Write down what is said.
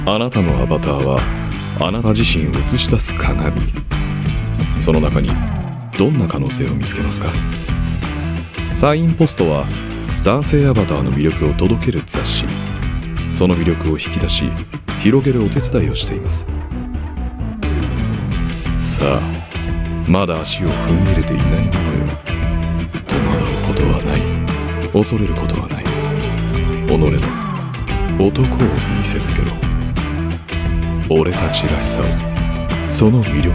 あなたのアバターはあなた自身を映し出す鏡。その中にどんな可能性を見つけますか？サインポストは男性アバターの魅力を届ける雑誌。その魅力を引き出し広げるお手伝いをしています。さあ、まだ足を踏み入れていないのよ。戸惑うことはない、恐れることはない。己の男を見せつけろ。俺たちらしさを、その魅力